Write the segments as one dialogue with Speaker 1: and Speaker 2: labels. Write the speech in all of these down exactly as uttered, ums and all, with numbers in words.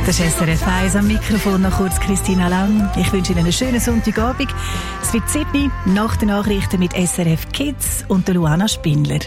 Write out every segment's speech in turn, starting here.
Speaker 1: Das ist S R F eins am Mikrofon, noch kurz Christina Lang. Ich wünsche Ihnen einen schönen Sonntagabend. Es wird sieben nach den Nachrichten mit S R F Kids und der Luana Spindler.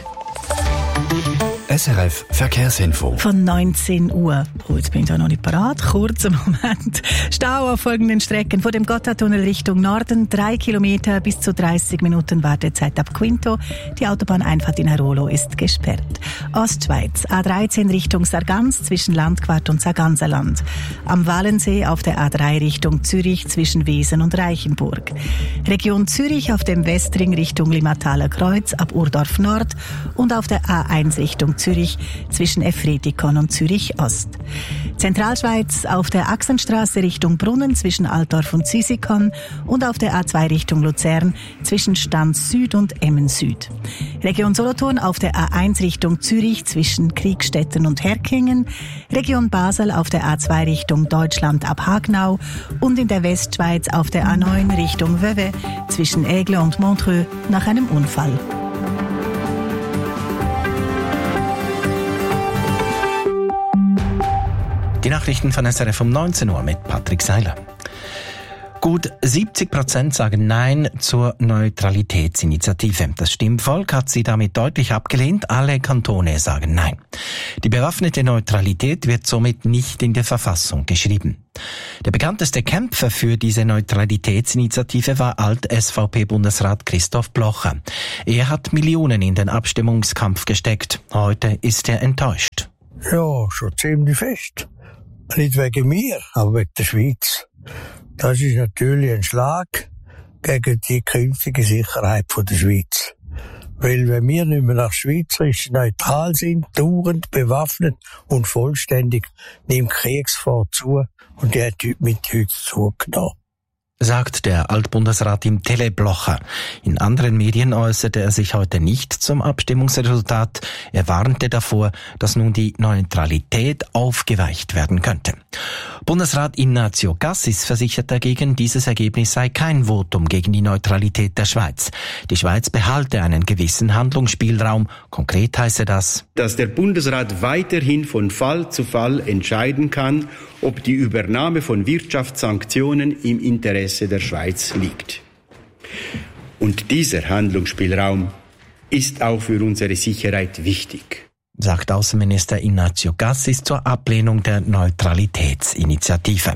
Speaker 2: S R F Verkehrsinfo.
Speaker 1: Von neunzehn Uhr. Oh, jetzt bin ich da noch nicht parat. Kurzer Moment. Stau auf folgenden Strecken. Vor dem Gotthardtunnel Richtung Norden. Drei Kilometer bis zu dreißig Minuten Wartezeit ab Quinto. Die Autobahneinfahrt in Airolo ist gesperrt. Ostschweiz. A dreizehn Richtung Sargans zwischen Landquart und Sarganserland. Am Walensee auf der A drei Richtung Zürich zwischen Wesen und Reichenburg. Region Zürich auf dem Westring Richtung Limmataler Kreuz ab Urdorf Nord und auf der A eins Richtung Zürich zwischen Efretikon und Zürich Ost. Zentralschweiz auf der Achsenstraße Richtung Brunnen zwischen Altdorf und Zisikon und auf der A zwei Richtung Luzern zwischen Stans Süd und Emmen Süd. Region Solothurn auf der A eins Richtung Zürich zwischen Kriegstetten und Herkingen. Region Basel auf der A zwei Richtung Deutschland ab Hagnau und in der Westschweiz auf der A neun Richtung Vevey zwischen Aigle und Montreux nach einem Unfall.
Speaker 3: Die Nachrichten von S R F um neunzehn Uhr mit Patrick Seiler. Gut siebzig Prozent sagen Nein zur Neutralitätsinitiative. Das Stimmvolk hat sie damit deutlich abgelehnt. Alle Kantone sagen Nein. Die bewaffnete Neutralität wird somit nicht in der Verfassung geschrieben. Der bekannteste Kämpfer für diese Neutralitätsinitiative war Alt-S V P-Bundesrat Christoph Blocher. Er hat Millionen in den Abstimmungskampf gesteckt. Heute ist er enttäuscht.
Speaker 4: Ja, schon ziemlich fest. Nicht wegen mir, aber wegen der Schweiz. Das ist natürlich ein Schlag gegen die künftige Sicherheit der Schweiz. Weil wenn wir nicht mehr nach Schweizerisch neutral sind, dauernd bewaffnet und vollständig, nimmt Kriegsgefahr zu und die hat mit heute zugenommen.
Speaker 3: Sagt der Altbundesrat im Tele Blocher. In anderen Medien äußerte er sich heute nicht zum Abstimmungsresultat. Er warnte davor, dass nun die Neutralität aufgeweicht werden könnte. Bundesrat Ignazio Cassis versichert dagegen, dieses Ergebnis sei kein Votum gegen die Neutralität der Schweiz. Die Schweiz behalte einen gewissen Handlungsspielraum. Konkret heiße das,
Speaker 5: dass der Bundesrat weiterhin von Fall zu Fall entscheiden kann, ob die Übernahme von Wirtschaftssanktionen im Interesse der Schweiz liegt. Und dieser Handlungsspielraum ist auch für unsere Sicherheit wichtig,
Speaker 3: sagt Außenminister Ignazio Cassis zur Ablehnung der Neutralitätsinitiative.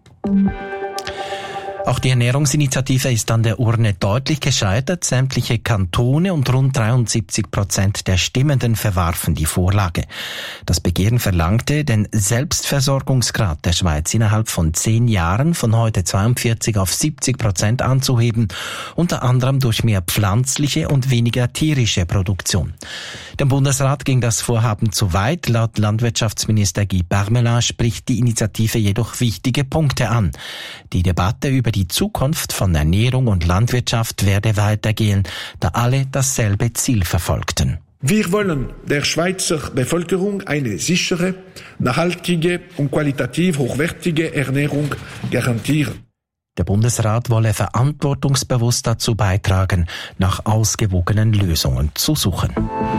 Speaker 3: Auch die Ernährungsinitiative ist an der Urne deutlich gescheitert. Sämtliche Kantone und rund dreiundsiebzig Prozent der Stimmenden verwarfen die Vorlage. Das Begehren verlangte, den Selbstversorgungsgrad der Schweiz innerhalb von zehn Jahren von heute zweiundvierzig auf siebzig Prozent anzuheben, unter anderem durch mehr pflanzliche und weniger tierische Produktion. Dem Bundesrat ging das Vorhaben zu weit. Laut Landwirtschaftsminister Guy Parmelin spricht die Initiative jedoch wichtige Punkte an. Die Debatte über die Zukunft von Ernährung und Landwirtschaft werde weitergehen, da alle dasselbe Ziel verfolgten.
Speaker 6: Wir wollen der Schweizer Bevölkerung eine sichere, nachhaltige und qualitativ hochwertige Ernährung garantieren.
Speaker 3: Der Bundesrat wolle verantwortungsbewusst dazu beitragen, nach ausgewogenen Lösungen zu suchen.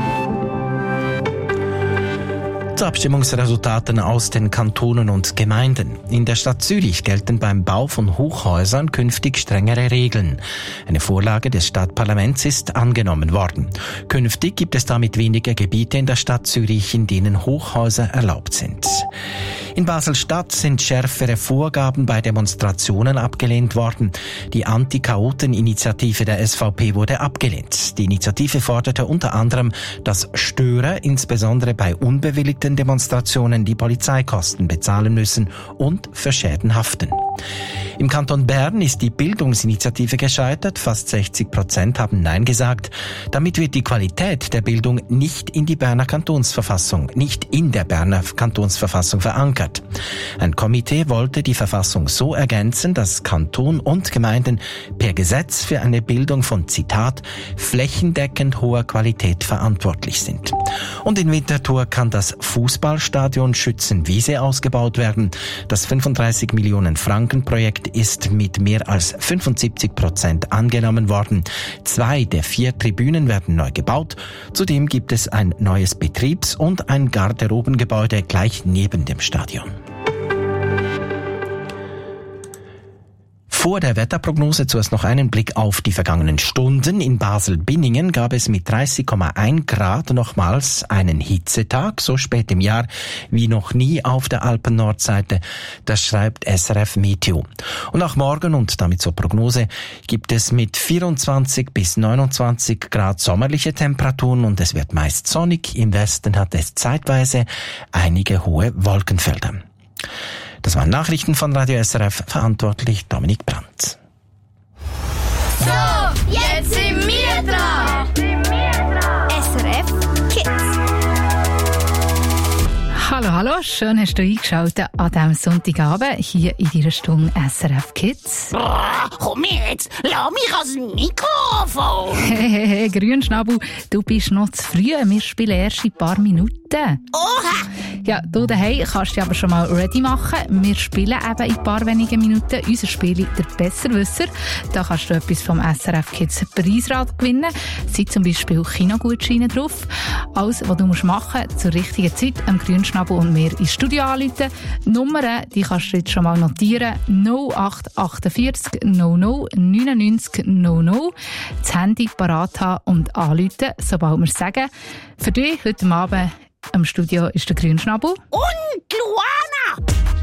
Speaker 3: Zu Abstimmungsresultaten aus den Kantonen und Gemeinden. In der Stadt Zürich gelten beim Bau von Hochhäusern künftig strengere Regeln. Eine Vorlage des Stadtparlaments ist angenommen worden. Künftig gibt es damit weniger Gebiete in der Stadt Zürich, in denen Hochhäuser erlaubt sind. In Basel-Stadt sind schärfere Vorgaben bei Demonstrationen abgelehnt worden. Die Anti-Chaoten-Initiative der S V P wurde abgelehnt. Die Initiative forderte unter anderem, dass Störer insbesondere bei unbewilligten Demonstrationen die Polizeikosten bezahlen müssen und für Schäden haften. Im Kanton Bern ist die Bildungsinitiative gescheitert. Fast sechzig Prozent haben Nein gesagt. Damit wird die Qualität der Bildung nicht in die Berner Kantonsverfassung, nicht in der Berner Kantonsverfassung verankert. Ein Komitee wollte die Verfassung so ergänzen, dass Kanton und Gemeinden per Gesetz für eine Bildung von, Zitat, flächendeckend hoher Qualität verantwortlich sind. Und in Winterthur kann das Fußballstadion Schützenwiese ausgebaut werden. Das fünfunddreißig Millionen Franken Projekt ist mit mehr als fünfundsiebzig Prozent angenommen worden. Zwei der vier Tribünen werden neu gebaut. Zudem gibt es ein neues Betriebs- und ein Garderobengebäude gleich neben dem Stadion. Vor der Wetterprognose zuerst noch einen Blick auf die vergangenen Stunden. In Basel-Binningen gab es mit dreißig Komma eins Grad nochmals einen Hitzetag, so spät im Jahr wie noch nie auf der Alpen-Nordseite. Das schreibt S R F Meteo. Und auch morgen und damit zur Prognose gibt es mit vierundzwanzig bis neunundzwanzig Grad sommerliche Temperaturen und es wird meist sonnig. Im Westen hat es zeitweise einige hohe Wolkenfelder. Das waren Nachrichten von Radio S R F, verantwortlich Dominik Brandt.
Speaker 7: So, jetzt sind wir dran. S R F Kids.
Speaker 8: Hallo, hallo, schön hast du eingeschaltet an diesem Sonntagabend hier in deiner Stunde S R F Kids.
Speaker 9: Boah, komm jetzt, lass mich ans Mikrofon.
Speaker 8: Hey, hey, hey, Grünschnabel, du bist noch zu früh, wir spielen erst in ein paar Minuten.
Speaker 9: Oha!
Speaker 8: Ja, du daheim kannst dich aber schon mal ready machen. Wir spielen eben in ein paar wenigen Minuten unser Spiel «Der Besserwisser». Da kannst du etwas vom S R F Kids Preisrad gewinnen. Es sind zum Beispiel Kinogutscheine drauf. Alles, was du machen musst, zur richtigen Zeit am Grünschnabel und mir ins Studio anrufen. Die Nummern, die kannst du jetzt schon mal notieren. null acht achtundvierzig null null neunundneunzig null null. Das Handy parat haben und anrufen, sobald wir es sagen. Für dich heute Abend am Studio ist der Grünschnabel.
Speaker 9: Und Luana!